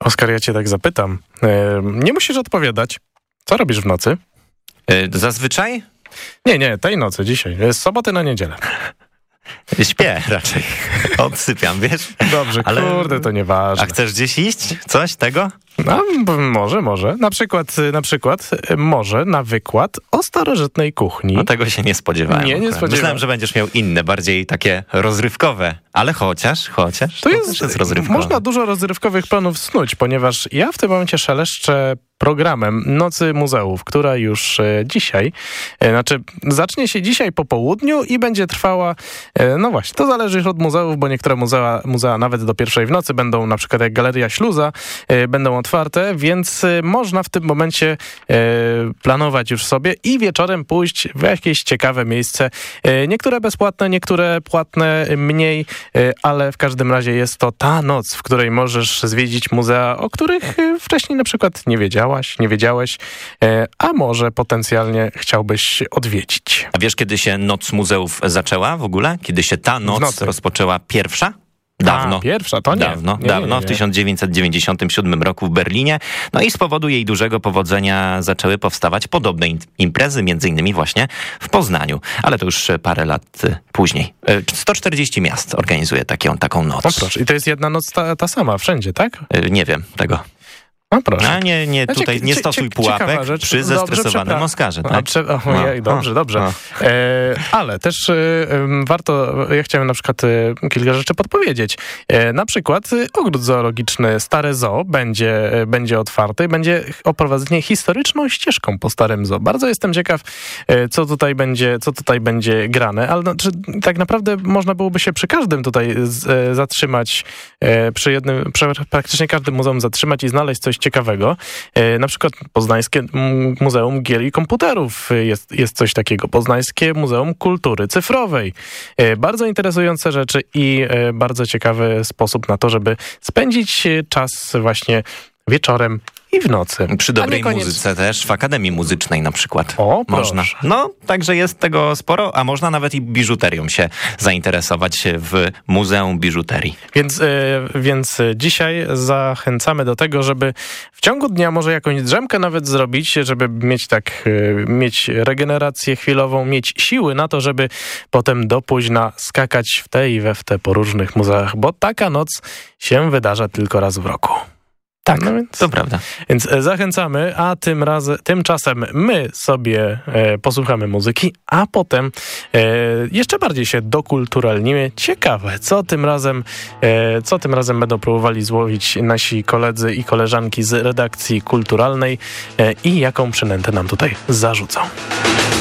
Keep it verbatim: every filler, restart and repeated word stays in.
Oskar, ja cię tak zapytam. Nie musisz odpowiadać. Co robisz w nocy? Zazwyczaj? Nie, nie, tej nocy, dzisiaj. Z soboty na niedzielę. Śpię raczej. Odsypiam, wiesz? Dobrze, ale... kurde, to nieważne. A chcesz gdzieś iść? Coś tego? No, może, może. Na przykład, na przykład, może na wykład o starożytnej kuchni. No tego się nie spodziewałem. Nie, nie spodziewałem. Myślałem, że będziesz miał inne, bardziej takie rozrywkowe. Ale chociaż, chociaż, to, to jest, jest rozrywkowe. Można dużo rozrywkowych planów snuć, ponieważ ja w tym momencie szeleszczę programem Nocy Muzeów, która już e, dzisiaj, e, znaczy zacznie się dzisiaj po południu i będzie trwała, e, no właśnie, to zależy od muzeów, bo niektóre muzea, muzea nawet do pierwszej w nocy będą, na przykład jak Galeria Śluza, e, będą otwarte, więc e, można w tym momencie e, planować już sobie i wieczorem pójść w jakieś ciekawe miejsce. E, niektóre bezpłatne, niektóre płatne mniej, e, ale w każdym razie jest to ta noc, w której możesz zwiedzić muzea, o których e, wcześniej na przykład nie wiedziałeś. Nie wiedziałeś, a może potencjalnie chciałbyś odwiedzić. A wiesz, kiedy się Noc Muzeów zaczęła w ogóle? Kiedy się ta noc rozpoczęła pierwsza? Dawno. A, pierwsza, to nie. Dawno, nie, dawno, nie, nie, nie. w tysiąc dziewięćset dziewięćdziesiątym siódmym roku w Berlinie. No i z powodu jej dużego powodzenia zaczęły powstawać podobne imprezy, między innymi właśnie w Poznaniu. Ale to już parę lat później. sto czterdzieści miast organizuje taką, taką noc. No proszę, i to jest jedna noc ta, ta sama wszędzie, tak? Nie wiem tego. No proszę. A nie, nie, tutaj nie stosuj pułapek przy zestresowanym Oskarze. Tak? Prze- ojej, dobrze, dobrze. E, ale też e, warto, ja chciałem na przykład e, kilka rzeczy podpowiedzieć. E, na przykład e, ogród zoologiczny Stare Zoo będzie, e, będzie otwarty, będzie oprowadzenie historyczną ścieżką po Starym Zoo. Bardzo jestem ciekaw, e, co tutaj będzie, co tutaj będzie grane, ale no, czy, tak naprawdę można byłoby się przy każdym tutaj z, e, zatrzymać, e, przy jednym, przy praktycznie każdym muzeum zatrzymać i znaleźć coś ciekawego. Na przykład Poznańskie Muzeum Gier i Komputerów jest, jest coś takiego. Poznańskie Muzeum Kultury Cyfrowej. Bardzo interesujące rzeczy i bardzo ciekawy sposób na to, żeby spędzić czas właśnie wieczorem i w nocy. Przy dobrej muzyce też, w Akademii Muzycznej na przykład. O, można. proszę. No, także jest tego sporo, a można nawet i biżuterią się zainteresować w Muzeum Biżuterii. Więc, yy, więc dzisiaj zachęcamy do tego, żeby w ciągu dnia może jakąś drzemkę nawet zrobić, żeby mieć tak, yy, mieć regenerację chwilową, mieć siły na to, żeby potem do późna skakać w te i we w te po różnych muzeach, bo taka noc się wydarza tylko raz w roku. Tak, no więc, to prawda. Więc zachęcamy, a tym razem, tymczasem my sobie e, posłuchamy muzyki, a potem e, jeszcze bardziej się dokulturalnimy. Ciekawe, co tym razem, e, co tym razem będą próbowali złowić nasi koledzy i koleżanki z redakcji kulturalnej e, i jaką przynętę nam tutaj zarzucą.